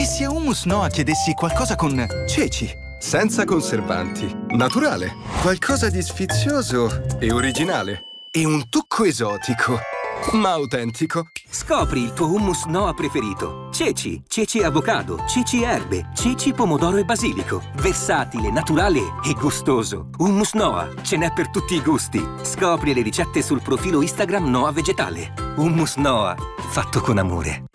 se a Hummus Noa chiedessi qualcosa con ceci? Senza conservanti. Naturale. Qualcosa di sfizioso e originale. E un tocco esotico, ma autentico. Scopri il tuo hummus Noa preferito. Ceci, ceci avocado, ceci erbe, ceci pomodoro e basilico. Versatile, naturale e gustoso. Hummus Noa, ce n'è per tutti i gusti. Scopri le ricette sul profilo Instagram Noa Vegetale. Hummus Noa, fatto con amore.